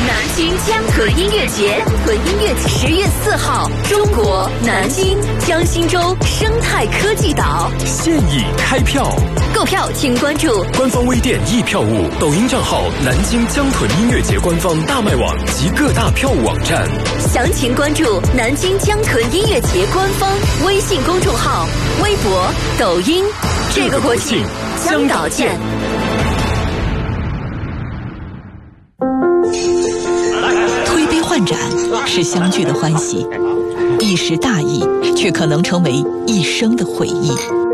南京江豚音乐节10月4号，中国南京江心洲生态科技岛现已开票， 购票请关注官方微店易票务、抖音账号南京江豚音乐节官方大卖网及各大票务网站， 详情关注南京江豚音乐节官方微信公众号、微博、抖音。这个国庆江岛见。 推杯换盏是相聚的欢喜，一时大意却可能成为一生的回忆。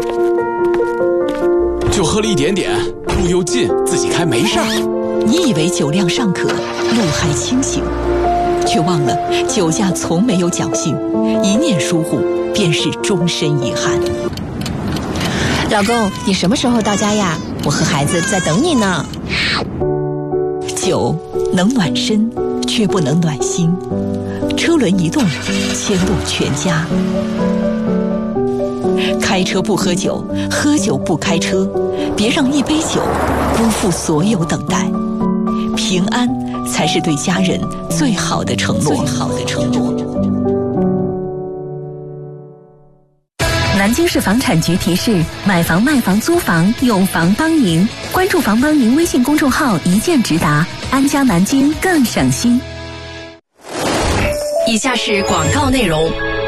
就喝了一点点，路又近，自己开没事儿。 你以为酒量尚可，路还清醒，却忘了酒驾从没有侥幸，一念疏忽便是终身遗憾。 老公，你什么时候到家呀？我和孩子在等你呢。 酒能暖身，却不能暖心。车轮一动，牵动全家。开车不喝酒，喝酒不开车，别让一杯酒辜负所有等待。平安才是对家人最好的承诺。 南京市房产局提示：买房、卖房、租房有房帮您，关注房帮您微信公众号，一键直达，安家南京更省心。以下是广告内容。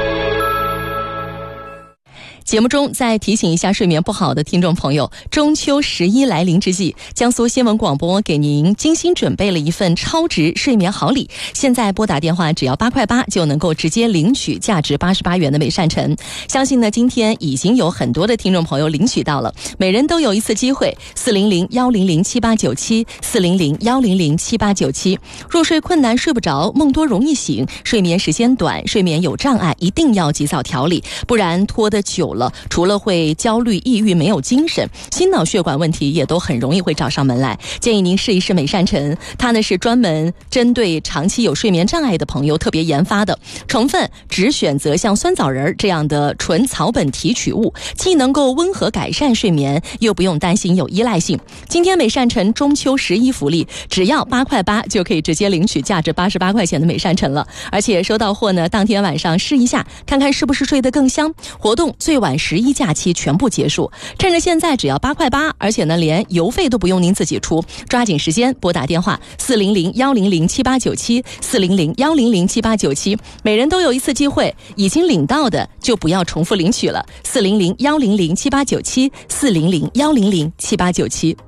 节目中再提醒一下睡眠不好的听众朋友，中秋11来临之际，江苏新闻广播给您精心准备了一份超值睡眠好礼。现在拨打电话只要8块8就能够直接领取价值88元的美善晨。相信呢，今天已经有很多的听众朋友领取到了，每人都有一次机会。400-100-7897，400-100-7897。入睡困难、睡不着、梦多容易醒、睡眠时间短、睡眠有障碍，一定要及早调理，不然拖得久了，除了会焦虑、抑郁、没有精神，心脑血管问题也都很容易会找上门来。建议您试一试美善晨，它呢是专门针对长期有睡眠障碍的朋友特别研发的，成分只选择像酸枣仁这样的纯草本提取物，既能够温和改善睡眠，又不用担心有依赖性。今天美善晨中秋11福利，只要8块8就可以直接领取价值88块钱的美善晨了，而且收到货呢，当天晚上试一下，看看是不是睡得更香。活动最晚11假期全部结束，趁着现在只要8块8，而且呢连邮费都不用您自己出，抓紧时间拨打电话400-100-7897， 400-100-7897，每人都有一次机会，已经领到的就不要重复领取了。400-100-7897， 400-100-7897。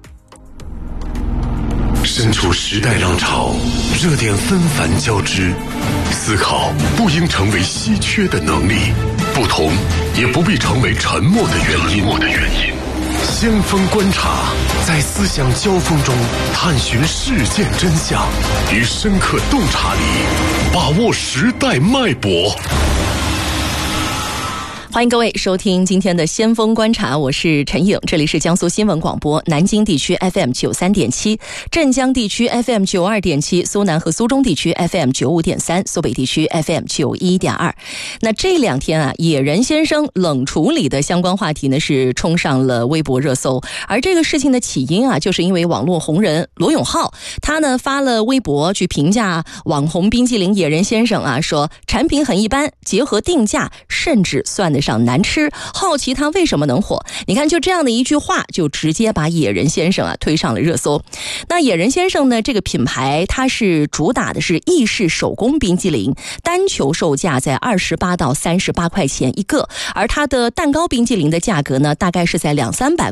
身处时代浪潮，热点纷繁交织，思考不应成为稀缺的能力，不同也不必成为沉默的原因。先锋观察，在思想交锋中探寻事件真相，于深刻洞察里把握时代脉搏。 欢迎各位收听今天的先锋观察，我是陈颖，这里是江苏新闻广播南京地区 FM 93.7， 镇江地区 FM 92.7， 苏南和苏中地区 FM 95.3， 苏北地区 FM 91.2。那这两天啊，野人先生冷处理的相关话题呢是冲上了微博热搜，而这个事情的起因啊，就是因为网络红人罗永浩，他呢发了微博去评价网红冰激凌野人先生啊，说产品很一般，结合定价甚至算得上难吃，好奇他为什么能火。你看就这样的一句话就直接把野人先生啊推上了热搜。那野人先生呢，这个品牌它是主打的是意式手工冰激凌，单球售价在28到38块钱一个，而它的蛋糕冰激凌的价格呢大概是在200-300